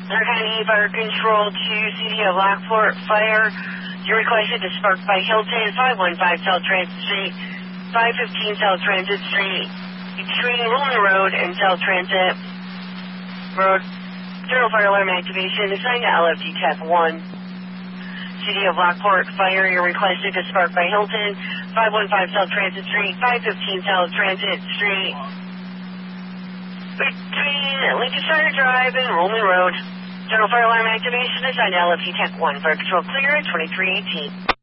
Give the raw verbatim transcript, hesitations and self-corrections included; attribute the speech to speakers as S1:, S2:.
S1: Narcotic Fire Control to City of Lockport Fire. You're requested to Spark by Hilton, five one five South Transit Street, five fifteen South Transit Street, between Rolling Road and South Transit Road. General fire alarm activation assigned to L F G Tech one. City of Lockport Fire, you're requested to Spark by Hilton, five one five South Transit Street, five fifteen South Transit Street, between Lincolnshire Drive and Rolling Road. General fire alarm activation assigned to L F G Tech one. Fire control clear at twenty-three eighteen.